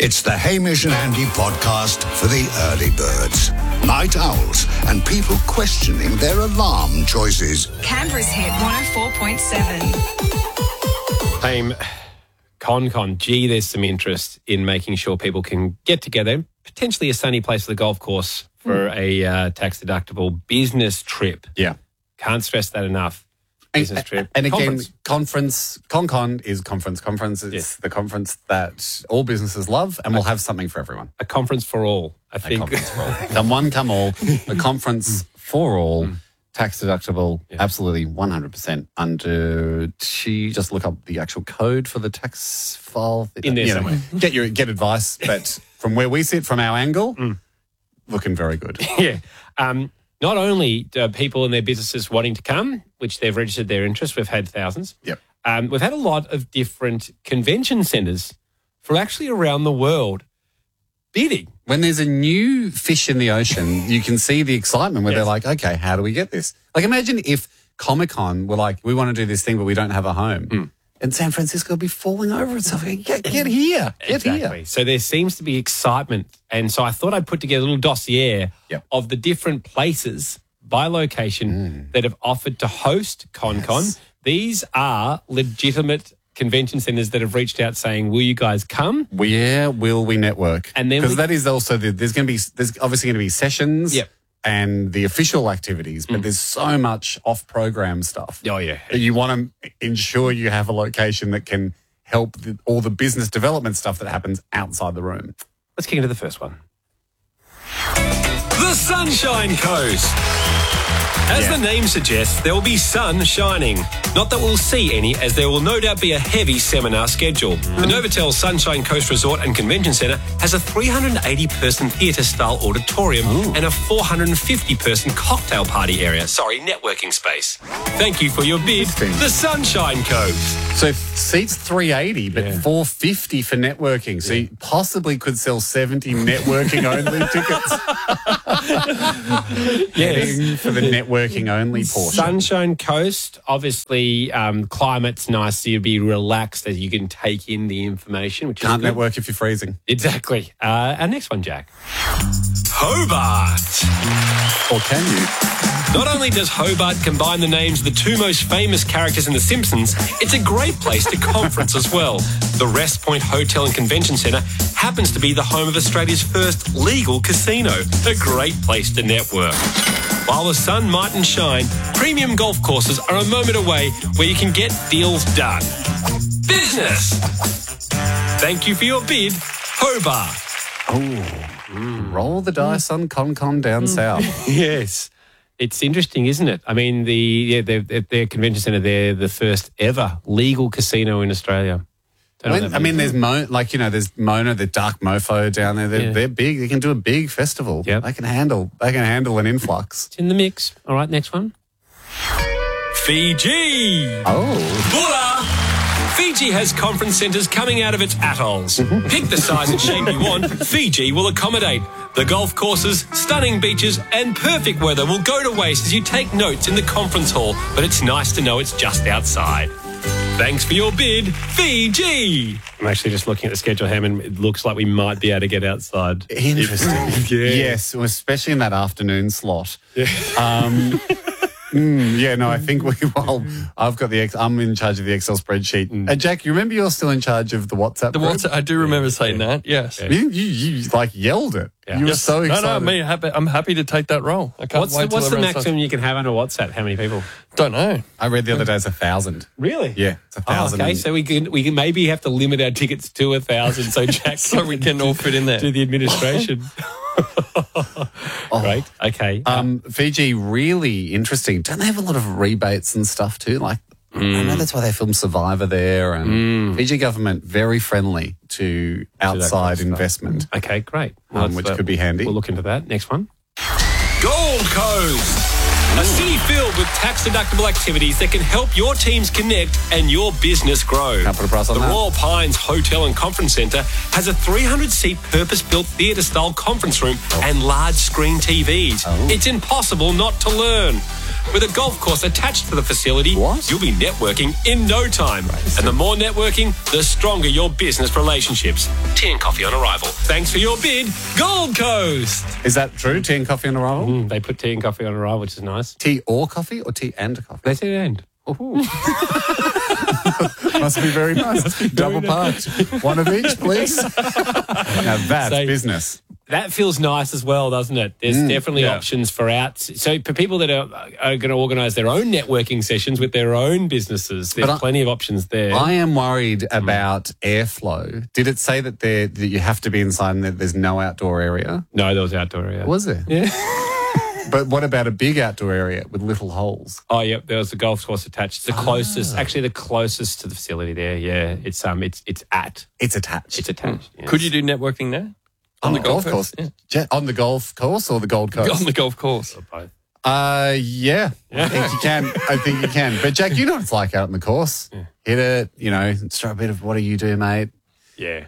It's the Hamish and Andy podcast for the early birds, night owls, and people questioning their alarm choices. Canberra's hit 104.7. Fame, Con. Gee, there's some interest in making sure people can get together, potentially a sunny place for the golf course for a tax-deductible business trip. Yeah. Can't stress that enough. Business trip. And again, conference, Con is conference. Conference is the conference that all businesses love, and we'll have something for everyone. A conference for all, I think. A conference for all. Come one, come all. A conference for all. Tax deductible, absolutely 100% under. Just look up the actual code for the tax file. In there somewhere. Get advice, but from where we sit, from our angle, looking very good. Yeah. Not only do people and their businesses wanting to come, which they've registered their interest, we've had thousands. Yep. We've had a lot of different convention centres for actually around the world bidding. When there's a new fish in the ocean, you can see the excitement where they're like, okay, how do we get this? Like, imagine if Comic-Con were like, we want to do this thing, but we don't have a home. And San Francisco would be falling over itself. Get here. Get here. So there seems to be excitement. And so I thought I'd put together a little dossier of the different places by location that have offered to host ConCon. Yes. These are legitimate convention centres that have reached out saying, will you guys come? Where will we network? And then because that is also there's obviously going to be sessions and the official activities, but there's so much off-program stuff. Oh, yeah. That you want to ensure you have a location that can help all the business development stuff that happens outside the room. Let's get into the first one. The Sunshine Coast. As the name suggests, there will be sun shining. Not that we'll see any, as there will no doubt be a heavy seminar schedule. The Novotel Sunshine Coast Resort and Convention Centre has a 380-person theatre-style auditorium and a 450-person cocktail party area. Networking space. Thank you for your bid, the Sunshine Coast. So seats 380, but 450 for networking. So you possibly could sell 70 networking-only tickets. Yes. For the networking-only portion. Sunshine Coast, obviously, climate's nice, so you'll be relaxed as you can take in the information. Which Can't is good. network if you're freezing. Exactly. Our next one, Jack. Hobart. Or can you? Not only does Hobart combine the names of the two most famous characters in The Simpsons, it's a great place to conference as well. The Rest Point Hotel and Convention Centre happens to be the home of Australia's first legal casino, a great place to network. While the sun mightn't shine, premium golf courses are a moment away where you can get deals done. Business! Thank you for your bid, Hobart. Roll the dice on ConCon down south. Yes. It's interesting, isn't it? I mean, their convention centre, they're the first ever legal casino in Australia. There's Mona, the Dark Mofo down there. They're big. They can do a big festival. Yep. They can handle an influx. It's in the mix. All right, next one. Fiji. Bula. Fiji has conference centres coming out of its atolls. Pick the size and shape you want, Fiji will accommodate. The golf courses, stunning beaches and perfect weather will go to waste as you take notes in the conference hall, but it's nice to know it's just outside. Thanks for your bid, Fiji. I'm actually just looking at the schedule, Hammond. It looks like we might be able to get outside. Interesting. Yes, especially in that afternoon slot. I think I'm in charge of the Excel spreadsheet. Jack, you remember you're still in charge of the WhatsApp group? WhatsApp, I do remember saying that, yes. Yeah. You yelled it. Yeah. You were so excited. I'm happy to take that role. I can't wait. What's the maximum you can have on a WhatsApp? How many people? Don't know. I read the other day it's 1,000. Really? Yeah, it's 1,000. Okay, so we can maybe have to limit our tickets to 1,000 so Jack so we can all fit in there. Do the administration. Right. Okay. Fiji, really interesting. Don't they have a lot of rebates and stuff too? Like, I know that's why they filmed Survivor there. And Fiji government, very friendly to outside investment. Okay, great. Which could be handy. We'll look into that. Next one. Gold Coast. A city filled with tax-deductible activities that can help your teams connect and your business grow. Can't put a price on the that. Royal Pines Hotel and Conference Centre has a 300-seat purpose-built theatre-style conference room and large-screen TVs. It's impossible not to learn. with a golf course attached to the facility, What? you'll be networking in no time. And the more networking, the stronger your business relationships. Tea and coffee on arrival. Thanks for your bid, Gold Coast. Is that true? Tea and coffee on arrival? They put tea and coffee on arrival, which is nice. Tea or coffee or tea and coffee? They said it end. Must be very nice. Double parked. One of each, please. Now that's So- business. That feels nice as well, doesn't it? There's definitely yeah. options for outs. So for people that are going to organise their own networking sessions with their own businesses, there's plenty of options there. I am worried about airflow. Did it say that that you have to be inside and that there's no outdoor area? No, there was outdoor area. Was there? Yeah. But what about a big outdoor area with little holes? Oh, yep. There was a golf course attached. It's the closest, actually, the closest to the facility there. Yeah, it's attached. It's attached. It's attached. Yes. Could you do networking there? on the golf course? Yeah. On the golf course or the Gold Coast? On the golf course. Both. Yeah, I think you can. I think you can. But Jack, you know what it's like out on the course. Hit it, throw a bit of what do you do, mate? Yeah.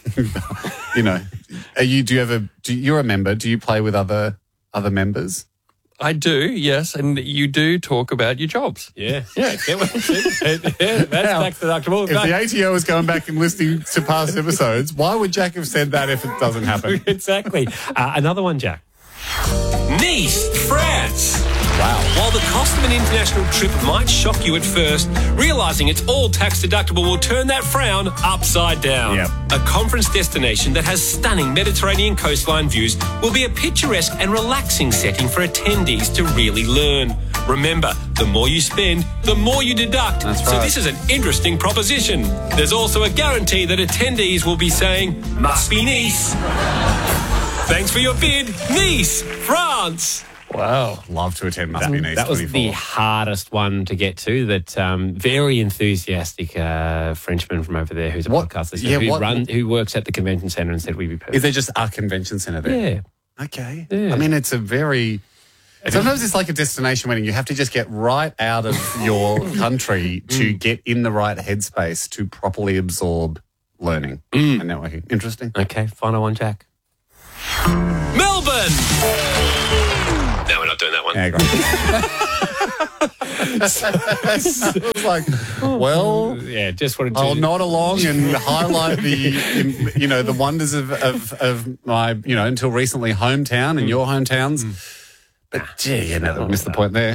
You're a member. Do you play with other members? I do, yes, and you do talk about your jobs. Yeah. That's tax deductible. If the ATO is going back and listening to past episodes, why would Jack have said that if it doesn't happen? Exactly. Another one, Jack. Nice, France. Wow. While the cost of an international trip might shock you at first, realising it's all tax deductible will turn that frown upside down. Yep. A conference destination that has stunning Mediterranean coastline views will be a picturesque and relaxing setting for attendees to really learn. Remember, the more you spend, the more you deduct. That's So right. this is an interesting proposition. There's also a guarantee that attendees will be saying, must be Nice. Thanks for your bid, Nice, France. Wow. Love to attend Must Be Nice That was 24. the hardest one to get to. That very enthusiastic Frenchman from over there who's a What? podcast Yeah, listener who works at the convention centre and said we'd be perfect. Is there just a convention centre there? Yeah. Okay. Yeah. I mean, it's a very... Sometimes it's like a destination wedding. You have to just get right out of your country to get in the right headspace to properly absorb learning and networking. Interesting. Okay, final one, Jack. Melbourne. No, we're not doing that one. Yeah, great. It's like, well... Yeah, just wanted to... I'll nod along and highlight the wonders of my, until recently hometown and your hometowns. But gee, we missed the point there.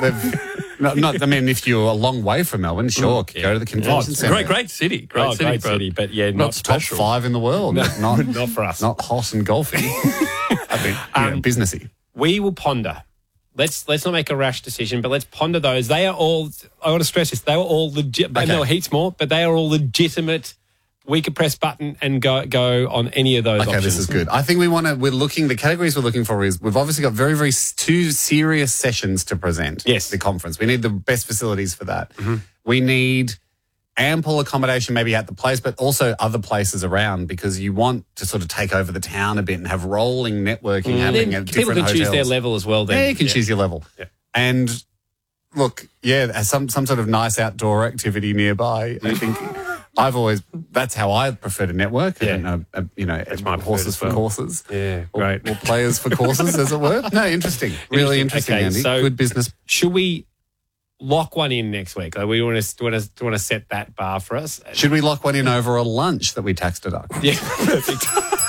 If you're a long way from Melbourne, sure, go to the convention centre. Great city. Great city, but yeah, not not Top special. 5 in the world. not for us. Not hot and golfy. I think businessy. We will ponder. Let's not make a rash decision, but let's ponder those. They are all, I want to stress this, they were all legit, Okay. there were heaps more, but they are all legitimate. We could press button and go on any of those Okay, options. this is good. I think the categories we're looking for is we've obviously got very, very two serious sessions to present. Yes. The conference. We need the best facilities for that. We need ample accommodation maybe at the place, but also other places around because you want to sort of take over the town a bit and have rolling networking happening at People different can choose hotels. their level as well. Then. Yeah, you can choose your level. Yeah. And look, some sort of nice outdoor activity nearby. I think that's how I prefer to network. Yeah. I don't know, my horses for preferred as well. courses. Yeah, Or, great. or players for courses, as it were. No, interesting. Really interesting, Okay, Andy. so- Good business. Should we lock one in next week? Like we want to set that bar for us. Should we lock one in over a lunch that we tax deduct? Yeah, perfect.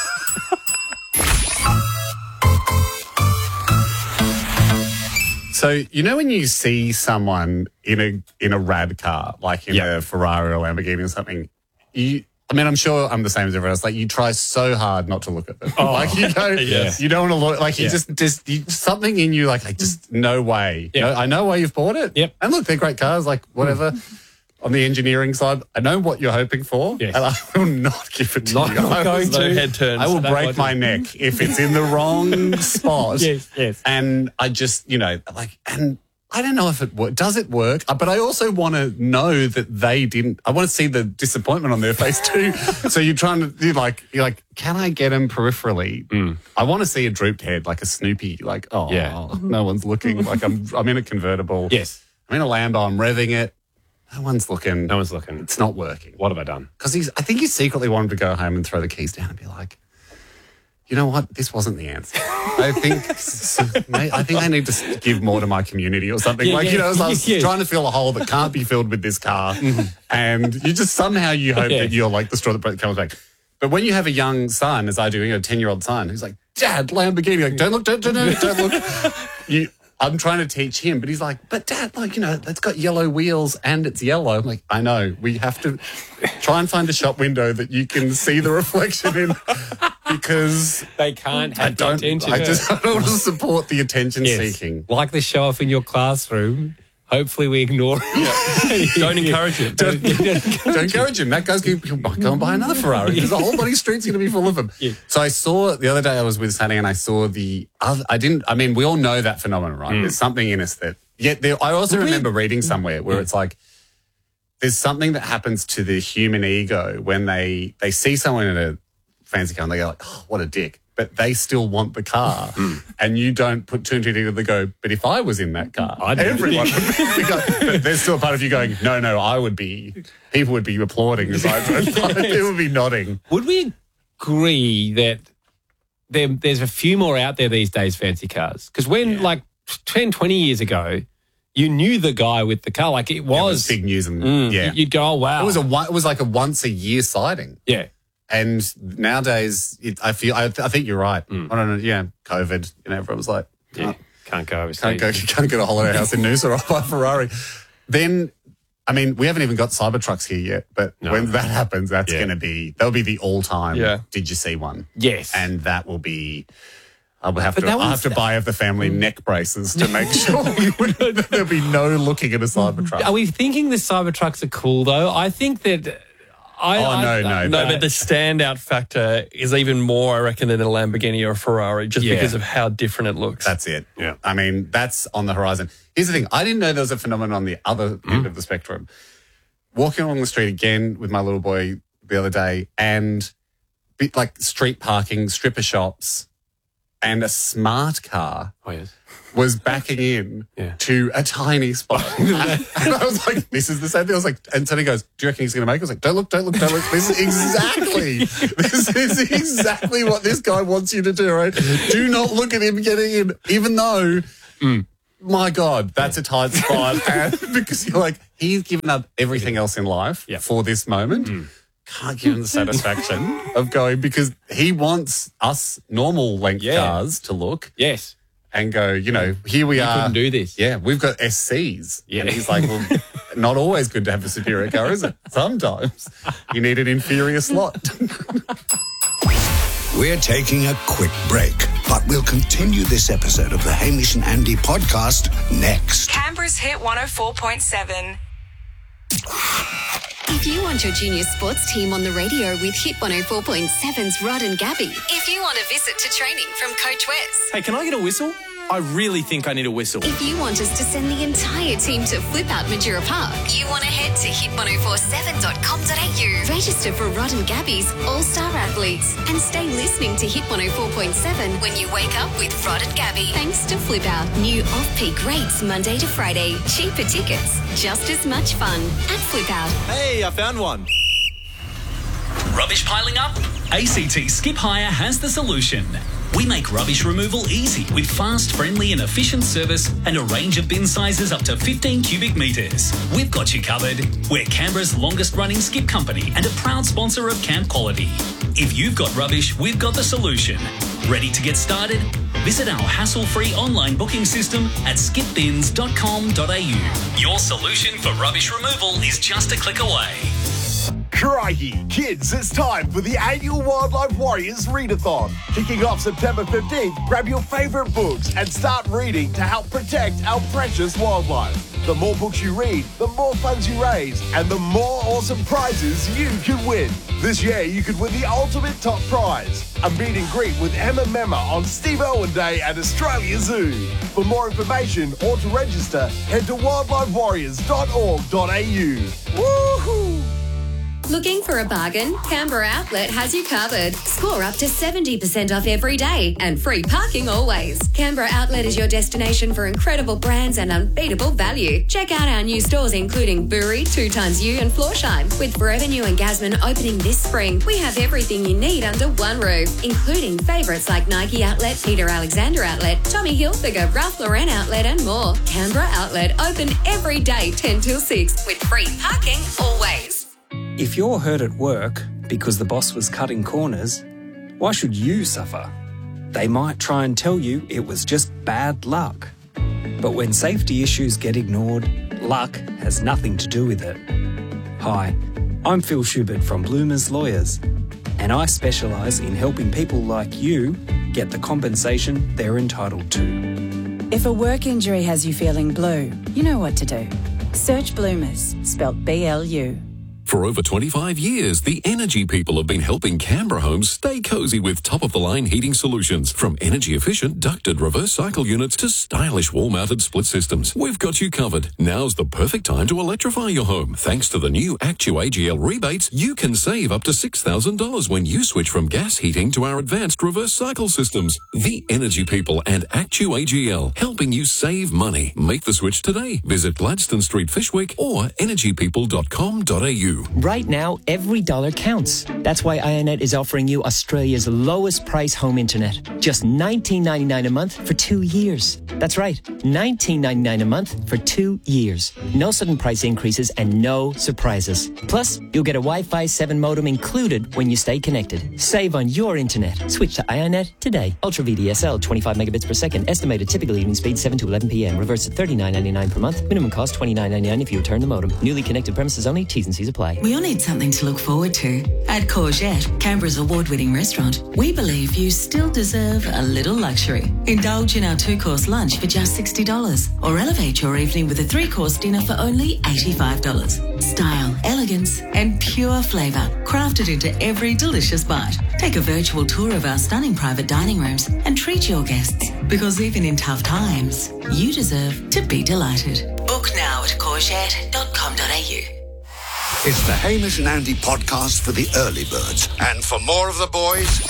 So, when you see someone in a rad car, like in a Ferrari or Lamborghini or something, I'm sure I'm the same as everyone else. Like, you try so hard not to look at them. You don't want to look. Like, something in you, like just no way. Yeah. No, I know why you've bought it. Yep. And look, they're great cars. Like, whatever. On the engineering side, I know what you're hoping for, Yes. and I will not give it to you. not going No to. head turns. I will That break one- my neck if it's in the wrong spot. Yes. And I just, and I don't know if it works. Does it work? But I also want to know that they didn't. I want to see the disappointment on their face too. So you're like, can I get them peripherally? I want to see a drooped head, like a Snoopy, like, no one's looking. Like I'm in a convertible. Yes. I'm in a Lambo. I'm revving it. No one's looking. No one's looking. It's not working. What have I done? Because I think you secretly want him to go home and throw the keys down and be like, you know what? This wasn't the answer. I think I need to give more to my community or something. Yeah, like, yeah, you know, I was yeah. trying to fill a hole that can't be filled with this car. And you just somehow you hope Yeah. that you're like the straw that comes back. But when you have a young son, as I do, a 10-year-old son, who's like, Dad, Lamborghini. Like, don't look, don't look. I'm trying to teach him, but he's like, but Dad, like, you know, it's got yellow wheels and it's yellow. I'm like, I know. We have to try and find a shop window that you can see the reflection in, because They can't I have the don't attention. I don't want to support the attention seeking. Like the show off in your classroom. Hopefully we ignore it. Don't encourage it. Don't encourage him. That guy's going to go and buy another Ferrari because the whole bloody street's going to be full of them. Yeah. So I saw the other day I was with Sandy and I saw the other, we all know that phenomenon, right? There's something in us that, I also remember reading somewhere where it's like, there's something that happens to the human ego when they see someone in a fancy car and they go like, oh, what a dick. But they still want the car. And you don't put two and two together. They go, but if I was in that car, everyone would be but there's still a part of you going, no, I would be, people would be applauding as I drove by. People would be nodding. Would we agree that there's a few more out there these days, fancy cars? Because when, like, 10, 20 years ago, you knew the guy with the car. Like, it was big news. And You'd go, oh, wow. it was like a once a year sighting. Yeah. And nowadays, I think you're right. I don't know. Yeah, COVID. You know, everyone was like, Can't go overseas. can't get a holiday house in Noosa or buy a Ferrari. Then, I mean, we haven't even got Cybertrucks here yet. But when that happens, that's going to be that'll be the all time. Yeah. Did you see one? Yes. And that will be. I'll have to buy of the family neck braces to make sure there'll be no looking at a Cybertruck. Are we thinking the Cybertrucks are cool, though? I think that... No. No, but the standout factor is even more, I reckon, than a Lamborghini or a Ferrari, just because of how different it looks. That's it. Yeah. I mean, that's on the horizon. Here's the thing. I didn't know there was a phenomenon on the other end of the spectrum. Walking along the street again with my little boy the other day and like street parking, stripper shops, and a smart car was backing in to a tiny spot. And I was like, this is the same thing. I was like, and Sonny goes, do you reckon he's going to make it? I was like, don't look. This is exactly what this guy wants you to do, right? Do not look at him getting in, even though, my God, that's a tight spot. And because you're like, he's given up everything else in life for this moment. Can't give him the satisfaction of going, because he wants us normal length cars to look and go, you know, here we are. couldn't do this. Yeah, we've got SCs. Yeah. And he's like, well, not always good to have a superior car, is it? Sometimes you need an inferior slot. We're taking a quick break, but we'll continue this episode of the Hamish and Andy podcast next. Canberra's Hit 104.7. If you want your junior sports team on the radio with Hit 104.7's Rod and Gabby. If you want a visit to training from Coach Wes. Hey, can I get a whistle? I really think I need a whistle. If you want us to send the entire team to Flip Out Majura Park. You want to head to hit1047.com.au. Register for Rod and Gabby's All-Star Athletes. And stay listening to Hit 104.7 when you wake up with Rod and Gabby. Thanks to Flip Out. New off-peak rates Monday to Friday. Cheaper tickets. Just as much fun at Flip Out. Hey, I found one. Rubbish piling up? ACT Skip Hire has the solution. We make rubbish removal easy with fast, friendly and efficient service and a range of bin sizes up to 15 cubic metres. We've got you covered. We're Canberra's longest running skip company and a proud sponsor of Camp Quality. If you've got rubbish, we've got the solution. Ready to get started? Visit our hassle-free online booking system at skipbins.com.au. Your solution for rubbish removal is just a click away. Crikey, kids, it's time for the annual Wildlife Warriors Readathon. Kicking off September 15th, grab your favourite books and start reading to help protect our precious wildlife. The more books you read, the more funds you raise, and the more awesome prizes you can win. This year, you could win the ultimate top prize, a meet and greet with Emma Memma on Steve Irwin Day at Australia Zoo. For more information or to register, head to wildlifewarriors.org.au. Woohoo! Looking for a bargain? Canberra Outlet has you covered. Score up to 70% off every day and free parking always. Canberra Outlet is your destination for incredible brands and unbeatable value. Check out our new stores including Bury, 2XU and Florsheim. With Forever New and Gasman opening this spring, we have everything you need under one roof, including favourites like Nike Outlet, Peter Alexander Outlet, Tommy Hilfiger, Ralph Lauren Outlet and more. Canberra Outlet open every day 10 till 6 with free parking always. If you're hurt at work because the boss was cutting corners, why should you suffer? They might try and tell you it was just bad luck. But when safety issues get ignored, luck has nothing to do with it. Hi, I'm Phil Schubert from Bloomers Lawyers, and I specialise in helping people like you get the compensation they're entitled to. If a work injury has you feeling blue, you know what to do. Search Bloomers, spelt B-L-U. For over 25 years, the Energy People have been helping Canberra homes stay cosy with top-of-the-line heating solutions. From energy-efficient ducted reverse cycle units to stylish wall-mounted split systems, we've got you covered. Now's the perfect time to electrify your home. Thanks to the new ActuAGL rebates, you can save up to $6,000 when you switch from gas heating to our advanced reverse cycle systems. The Energy People and ActuAGL, helping you save money. Make the switch today. Visit Gladstone Street, Fishwick or energypeople.com.au. Right now, every dollar counts. That's why IONET is offering you Australia's lowest price home internet. Just $19.99 a month for 2 years. That's right, $19.99 a month for 2 years. No sudden price increases and no surprises. Plus, you'll get a Wi-Fi 7 modem included when you stay connected. Save on your internet. Switch to IONET today. Ultra VDSL, 25 megabits per second. Estimated typical evening speed 7 to 11 p.m. Reverse at $39.99 per month. Minimum cost $29.99 if you return the modem. Newly connected premises only. T's and C's apply. We all need something to look forward to. At Courgette, Canberra's award-winning restaurant, we believe you still deserve a little luxury. Indulge in our 2-course lunch for just $60 or elevate your evening with a 3-course dinner for only $85. Style, elegance and pure flavour crafted into every delicious bite. Take a virtual tour of our stunning private dining rooms and treat your guests, because even in tough times, you deserve to be delighted. Book now at courgette.com.au. It's the Hamish and Andy podcast for the early birds. And for more of the boys,